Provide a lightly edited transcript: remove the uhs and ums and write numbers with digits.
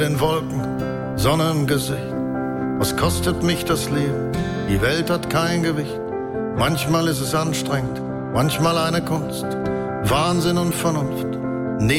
den Wolken, Sonne im Gesicht. Was kostet mich das Leben? Die Welt hat kein Gewicht. Manchmal ist es anstrengend, manchmal eine Kunst. Wahnsinn und Vernunft